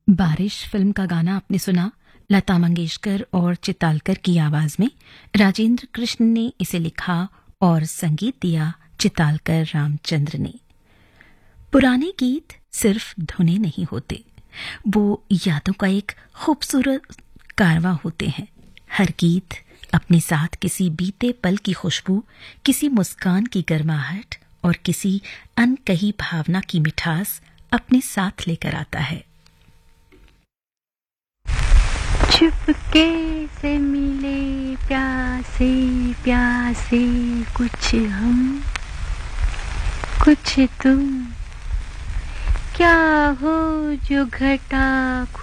बारिश फिल्म का गाना आपने सुना। लता मंगेशकर और चितालकर की आवाज में राजेंद्र कृष्ण ने इसे लिखा और संगीत दिया चितालकर रामचंद्र ने। पुराने गीत सिर्फ धुनें नहीं होते, वो यादों का एक खूबसूरत कारवा होते हैं। हर गीत अपने साथ किसी बीते पल की खुशबू, किसी मुस्कान की गर्माहट और किसी अनकही भावना की मिठास अपने साथ लेकर आता है। चुपके से मिले प्यासे प्यासे, कुछ हम कुछ तुम, क्या हो जो घटा